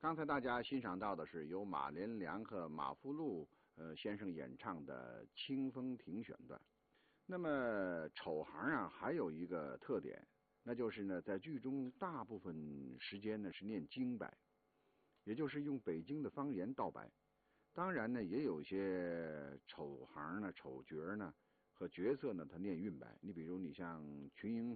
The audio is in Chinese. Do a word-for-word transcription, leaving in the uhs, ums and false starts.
刚才大家欣赏到的是由马连良和马福禄呃先生演唱的《清风亭》选段。那么丑行啊，还有一个特点，那就是呢，在剧中大部分时间呢是念京白，也就是用北京的方言道白。当然呢，也有些丑行呢、丑角呢和角色呢，他念韵白。你比如你像群英